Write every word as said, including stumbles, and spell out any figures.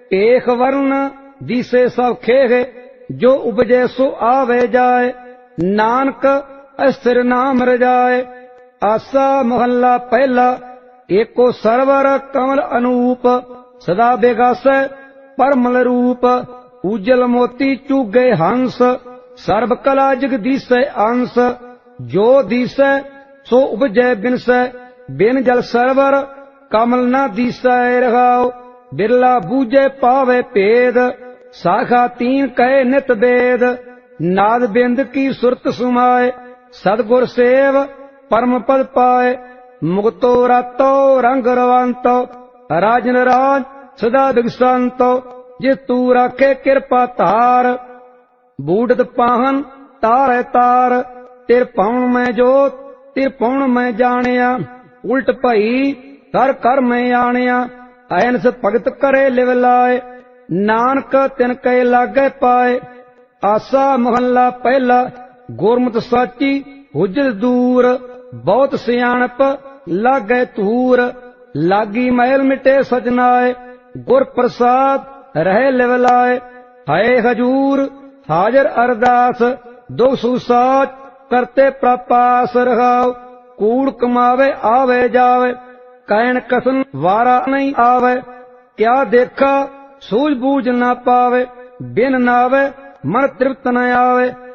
पेख वर्ण दिसे सब खेह, जो उपजे सो आवे जाए, नानक अस्थिर नाम रजाए। आसा मोहल्ला पहला, एको सरवर कमल अनूप, सदा बेगासै परमल रूप। उजल मोती चुगे हंस, सर्व कला जगदीसै अंश। जो दिसै सो उपजै बिनसै, बिन जल सरवर कमल न दिसै रहाओ। बिरला बूझे पावे भेद, साखा तीन कहे नित वेद। नाद बिंद की सुरत सुमाए, सतगुर सेव परम पद पाए। मुक्तो रातो रंग रवंतो, राजन राज सदा दिगसंतो। जे तू राखे कृपा धार, बूढ़त पाहन तारे तार। तिर पाउन में जोत तिर पाउन में जानिया, उल्ट भई कर कर में आनिया। ऐनस भगत करे लिव लाए, नानक तिन कहे लागे पाए। आसा मोहल्ला पहला, गुरमत साची हुजत दूर। बहुत सियाणप लागे तूर, लागी महल मिटे सजनाए। गुर प्रसाद रहे लिव लाए, हाय हजूर हाजर अरदास। दुख सुसाच करते प्रपास रहाओ। कूड़ कमावे आवे जावे, कैन कसन वारा नहीं आवे। क्या देखा सूझ बूझ न पावे, बिन नावे मन तृप्त न आवे।